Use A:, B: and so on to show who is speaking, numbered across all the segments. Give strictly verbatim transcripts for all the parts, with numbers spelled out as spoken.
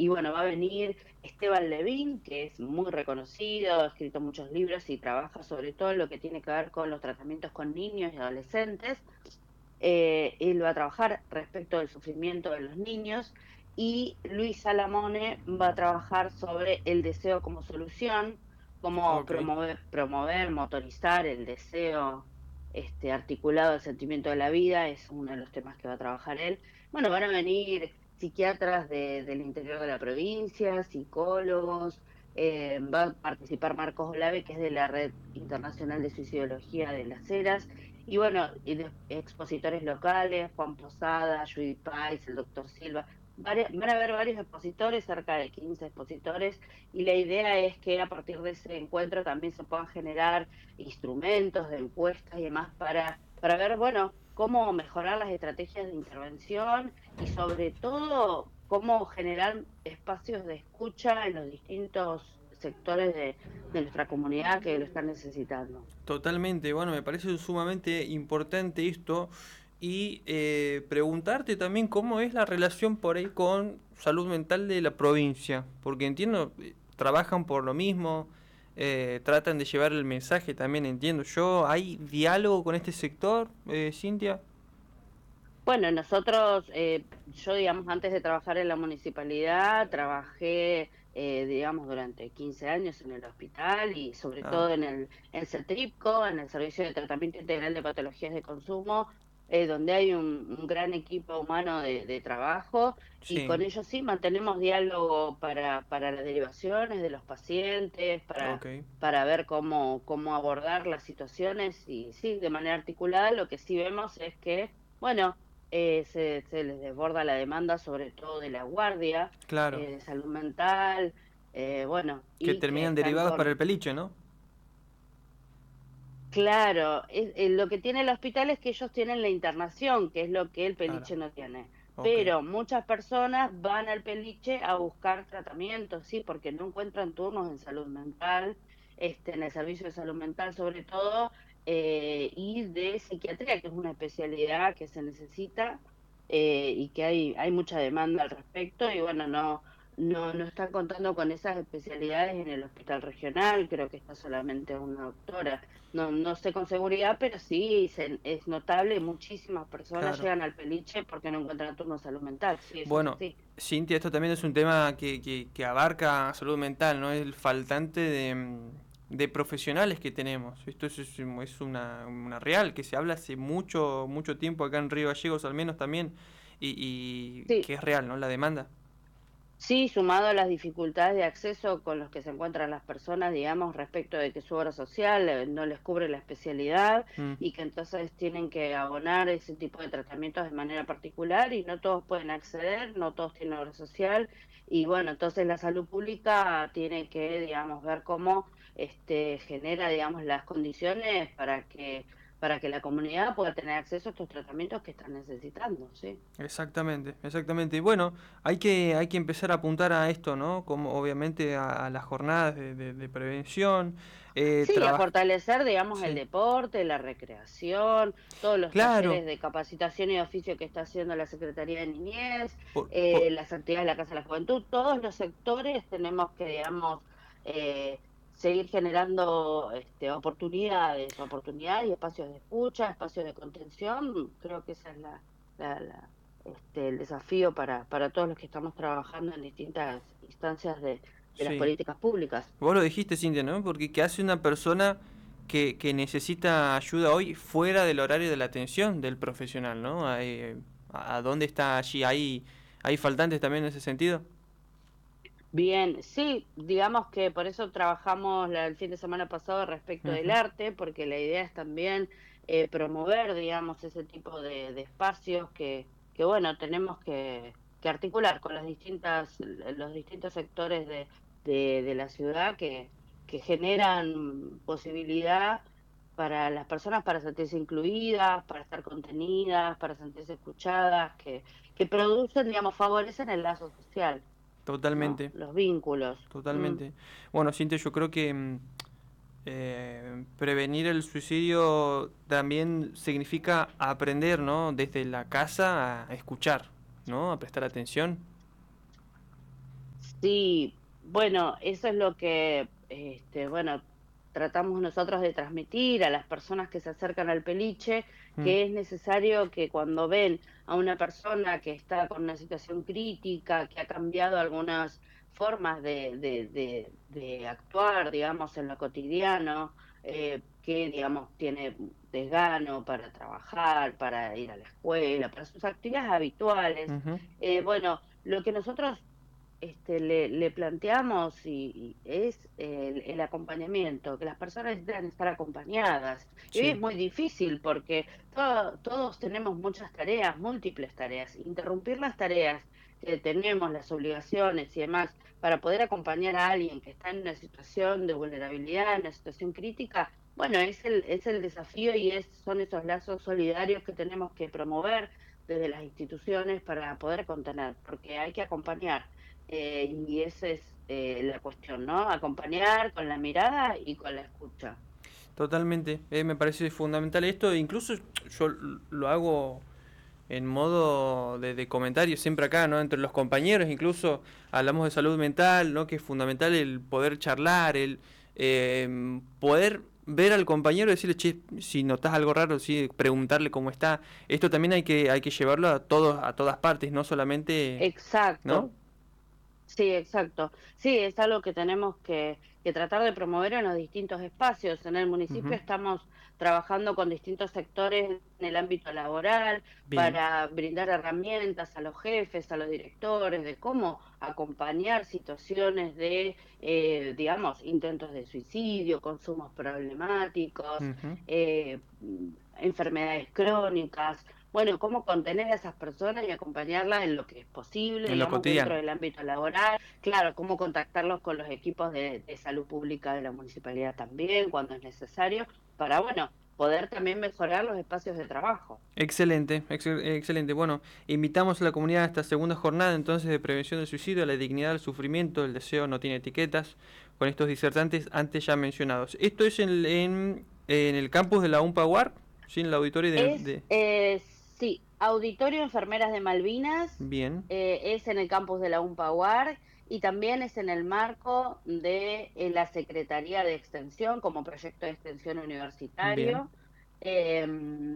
A: y bueno, va a venir Esteban Levin, que es muy reconocido, ha escrito muchos libros y trabaja sobre todo en lo que tiene que ver con los tratamientos con niños y adolescentes. Eh, él va a trabajar respecto del sufrimiento de los niños y Luis Salamone va a trabajar sobre el deseo como solución, cómo
B: Ok.
A: promover, promover, motorizar el deseo este, articulado al sentimiento de la vida, es uno de los temas que va a trabajar él. Bueno, van a venir psiquiatras de- del interior de la provincia, psicólogos, eh, va a participar Marcos Olave, que es de la Red Internacional de Suicidología de las Heras, y bueno, y de expositores locales, Juan Posada, Judith Pais, el doctor Silva, vari- van a haber varios expositores, cerca de quince expositores, y la idea es que a partir de ese encuentro también se puedan generar instrumentos de encuestas y demás para, para ver, bueno, cómo mejorar las estrategias de intervención y sobre todo cómo generar espacios de escucha en los distintos sectores de, de nuestra comunidad que lo están necesitando.
B: Totalmente, bueno, me parece sumamente importante esto y eh, preguntarte también cómo es la relación por ahí con salud mental de la provincia, porque entiendo, eh, trabajan por lo mismo, eh, tratan de llevar el mensaje también, entiendo yo, ¿hay diálogo con este sector, eh, Cintia?
A: Bueno, nosotros, eh, yo digamos, antes de trabajar en la municipalidad, trabajé, eh, digamos, durante quince años en el hospital y sobre
B: Ah,
A: todo en el, en CETRIPCO, en el Servicio de Tratamiento Integral de Patologías de Consumo, eh, donde hay un, un gran equipo humano de, de trabajo y
B: sí,
A: con ellos sí mantenemos diálogo para, para las derivaciones de los pacientes, para,
B: ok.
A: para ver cómo, cómo abordar las situaciones y sí, de manera articulada, lo que sí vemos es que, bueno, eh, se, se les desborda la demanda, sobre todo de la guardia,
B: Claro,
A: eh, de salud mental, eh, bueno,
B: que
A: y que
B: terminan
A: están
B: derivados para
A: con,
B: el peliche, ¿no?
A: claro, es- eh, lo que tiene el hospital es que ellos tienen la internación, que es lo que el
B: Claro,
A: peliche no tiene.
B: ok.
A: Pero muchas personas van al peliche a buscar tratamiento, sí, porque no encuentran turnos en salud mental, este, en el servicio de salud mental sobre todo, eh, y de psiquiatría, que es una especialidad que se necesita, eh, y que hay, hay mucha demanda al respecto, y bueno, no, no, no están contando con esas especialidades en el hospital regional, creo que está solamente una doctora. No, no sé con seguridad, pero sí se- es notable, muchísimas personas
B: Claro.
A: llegan al peliche porque no encuentran turno de salud mental, sí, eso es
B: Bueno,
A: así.
B: Cintia, esto también es un tema que, que, que abarca salud mental, ¿no? Es el faltante de, mm, de profesionales que tenemos. Esto es, es es una, una real, que se habla hace mucho, mucho tiempo acá en Río Gallegos, al menos también, y, y
A: Sí,
B: que es real, ¿no? La demanda.
A: sí, sumado a las dificultades de acceso con los que se encuentran las personas, digamos, respecto de que su obra social eh, no les cubre la especialidad
B: Mm,
A: y que entonces tienen que abonar ese tipo de tratamientos de manera particular y no todos pueden acceder, no todos tienen obra social y bueno, entonces la salud pública tiene que, digamos, ver cómo este genera, digamos, las condiciones para que para que la comunidad pueda tener acceso a estos tratamientos que están necesitando, ¿sí?
B: exactamente, exactamente. Y bueno, hay que, hay que empezar a apuntar a esto, ¿no? Como obviamente a, a las jornadas de, de- de prevención, eh,
A: Sí, a
B: trabajar.
A: fortalecer, digamos, el
B: Sí,
A: deporte, la recreación, todos los
B: claro.
A: talleres de capacitación y oficio que está haciendo la Secretaría de Niñez,
B: Por, por-
A: eh, las actividades de la Casa de la Juventud, todos los sectores tenemos que, digamos, eh, seguir generando este, oportunidades, oportunidades y espacios de escucha, espacios de contención. Creo que ese es la, la- la, este, el desafío para, para todos los que estamos trabajando en distintas instancias de, de las
B: sí.
A: políticas públicas.
B: Vos lo dijiste, Cintia, ¿no? Porque ¿qué hace una persona que, que necesita ayuda hoy fuera del horario de la atención del profesional, ¿no? Hay- ¿A, a dónde está allí? ¿Hay, hay faltantes también en ese sentido?
A: Bien, sí, digamos que por eso trabajamos la- el fin de semana pasado respecto del
B: Ujú.
A: arte, porque la idea es también eh, promover, digamos, ese tipo de, de espacios que, que, bueno, tenemos que, que articular con las distintas, los distintos sectores de, de, de la ciudad que, que generan posibilidad para las personas para sentirse incluidas, para estar contenidas, para sentirse escuchadas, que, que producen, digamos, favorecen el lazo social, ¿no?
B: Totalmente,
A: Los vínculos. Mm.
B: totalmente. Bueno, Cintia, yo creo que mm, eh, prevenir el suicidio también significa aprender, ¿no? Desde la casa a escuchar, ¿no? A prestar atención.
A: Sí, bueno, eso es lo que, este, bueno, tratamos nosotros de transmitir a las personas que se acercan al peliche,
B: Mm,
A: que es necesario que cuando ven a una persona que está con una situación crítica, que ha cambiado algunas formas de, de, de, de actuar, digamos, en lo cotidiano, eh, que, digamos, tiene desgano para trabajar, para ir a la escuela, para sus actividades habituales.
B: ujú,
A: Eh, bueno, lo que nosotros este, le, le planteamos y, y es el, el acompañamiento, que las personas necesitan estar acompañadas. Y hoy es
B: sí,
A: muy difícil porque todo- todos tenemos muchas tareas, múltiples tareas. Interrumpir las tareas que tenemos, las obligaciones y demás, para poder acompañar a alguien que está en una situación de vulnerabilidad, en una situación crítica, bueno, es el, es el desafío y es, son esos lazos solidarios que tenemos que promover desde las instituciones para poder contener, porque hay que acompañar. Eh, y esa es eh, la cuestión, ¿no? Acompañar con la mirada y con la escucha.
B: totalmente. Eh, me parece fundamental esto. E incluso yo lo hago en modo de, de comentario siempre acá, ¿no? Entre los compañeros, incluso hablamos de salud mental, ¿no? Que es fundamental el poder charlar, el eh, poder ver al compañero y decirle, che, si notas algo raro, sí, preguntarle cómo está. Esto también hay que, hay que llevarlo a todos, a todas partes, no solamente, ¿no?
A: Exacto. Sí, exacto. Sí, es algo que tenemos que, que tratar de promover en los distintos espacios. En el municipio
B: Ujú,
A: estamos trabajando con distintos sectores en el ámbito laboral
B: bien.
A: para brindar herramientas a los jefes, a los directores, de cómo acompañar situaciones de, eh, digamos, intentos de suicidio, consumos problemáticos,
B: Ujú.
A: eh, enfermedades crónicas. Bueno, cómo contener a esas personas y acompañarlas en lo que es posible,
B: En lo
A: digamos, dentro
B: cotidiano.
A: del ámbito laboral. Claro, cómo contactarlos con los equipos de, de salud pública de la municipalidad también, cuando es necesario, para, bueno, poder también mejorar los espacios de trabajo.
B: Excelente, excel- excelente. Bueno, invitamos a la comunidad a esta segunda jornada entonces de prevención del suicidio, la dignidad, el sufrimiento, el deseo no tiene etiquetas, con estos disertantes antes ya mencionados. Esto es en, en, en el campus de la UMPAWAR, ¿sí? En el auditorio de,
A: Es,
B: de-
A: eh, sí, Auditorio Enfermeras de Malvinas,
B: Bien,
A: eh, es en el campus de la UMPAWAR y también es en el marco de eh, la Secretaría de Extensión como proyecto de extensión
B: bien.
A: universitario eh,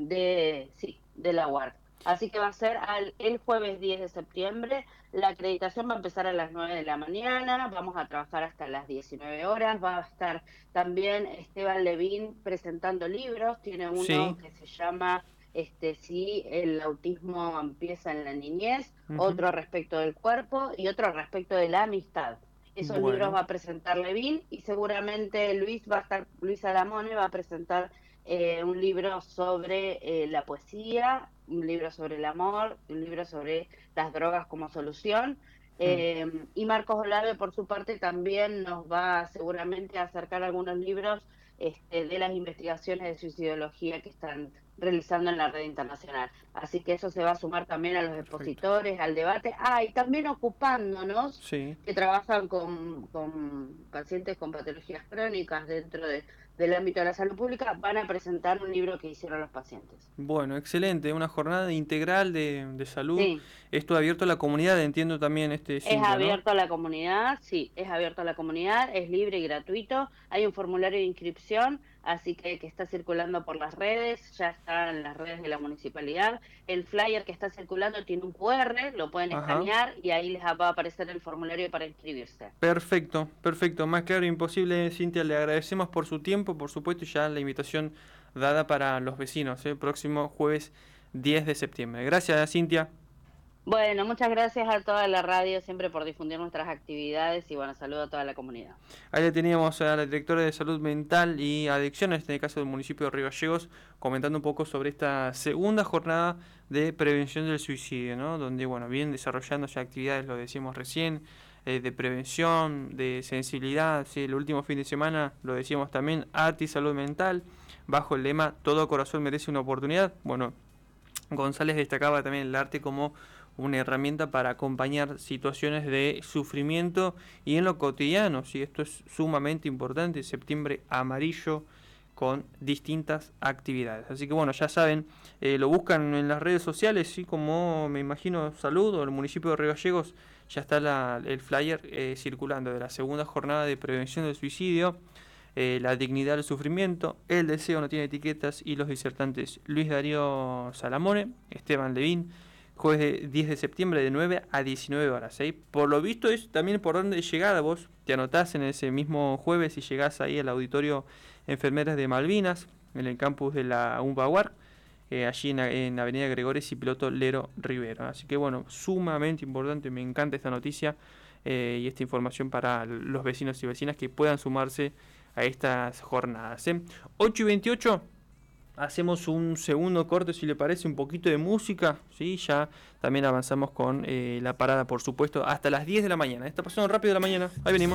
A: de, sí, de la U A R C. Así que va a ser al, el jueves diez de septiembre. La acreditación va a empezar a las nueve de la mañana, vamos a trabajar hasta las diecinueve horas, va a estar también Esteban Levín presentando libros, tiene
B: Sí,
A: uno que se llama este, Si el autismo empieza en la niñez,
B: ujú,
A: otro respecto del cuerpo y otro respecto de la amistad. Esos libros
B: bueno,
A: va a presentar Levín y seguramente Luis va a estar, Luis Alamone va a presentar eh, un libro sobre eh, la poesía, un libro sobre el amor, un libro sobre las drogas como solución.
B: mm,
A: Eh, y Marcos Olave, por su parte, también nos va seguramente a acercar algunos libros este, de las investigaciones de suicidología que están realizando en la red internacional. Así que eso se va a sumar también a los
B: perfecto.
A: expositores, al debate. Ah, y también ocupándonos
B: Sí.
A: que trabajan con, con pacientes con patologías crónicas dentro de, del ámbito de la salud pública, van a presentar un libro que hicieron los pacientes.
B: Bueno, excelente, una jornada integral de, de salud.
A: Sí.
B: Esto abierto a la comunidad, entiendo también, este
A: Es
B: Cintia, ¿no?
A: abierto a la comunidad, sí, es abierto a la comunidad, es libre y gratuito. Hay un formulario de inscripción, así que que está circulando por las redes, ya está en las redes de la municipalidad. El flyer que está circulando tiene un Q R, lo pueden
B: Ajá.
A: escanear y ahí les va a aparecer el formulario para inscribirse.
B: Perfecto, perfecto. Más claro imposible, Cintia. Le agradecemos por su tiempo, por supuesto, y ya la invitación dada para los vecinos, el próximo jueves diez de septiembre. Gracias, Cintia.
A: Bueno, muchas gracias a toda la radio siempre por difundir nuestras actividades y bueno, saludo a toda la comunidad.
B: Ahí le teníamos a la directora de Salud Mental y Adicciones, en el caso del municipio de Río Gallegos, comentando un poco sobre esta segunda jornada de prevención del suicidio, ¿no? Donde, bueno, vienen desarrollándose actividades, lo decíamos recién, eh, de prevención, de sensibilidad, ¿sí? El último fin de semana, lo decíamos también, arte y salud mental, bajo el lema Todo corazón merece una oportunidad. Bueno, González destacaba también el arte como una herramienta para acompañar situaciones de sufrimiento y en lo cotidiano, ¿sí? Esto es sumamente importante, septiembre amarillo con distintas actividades. Así que bueno, ya saben, eh, lo buscan en las redes sociales, ¿sí? Como me imagino Salud o el municipio de Río Gallegos, ya está la, el flyer eh, circulando de la segunda jornada de prevención del suicidio, eh, la dignidad del sufrimiento, el deseo no tiene etiquetas y los disertantes Luis Darío Salamone, Esteban Levín, jueves de diez de septiembre de nueve a diecinueve horas. ¿eh? Por lo visto es también por donde llegada, vos te anotás en ese mismo jueves y llegás ahí al auditorio Enfermeras de Malvinas, en el campus de la UNVAWAR, eh, allí en, en Avenida Gregores y Piloto Lero Rivero. Así que bueno, sumamente importante, me encanta esta noticia eh, y esta información para los vecinos y vecinas que puedan sumarse a estas jornadas. ¿eh? ocho y veintiocho. Hacemos un segundo corte, si le parece, un poquito de música, ¿sí? Ya también avanzamos con eh, la parada, por supuesto, hasta las diez de la mañana. Está pasando rápido la mañana, ahí venimos.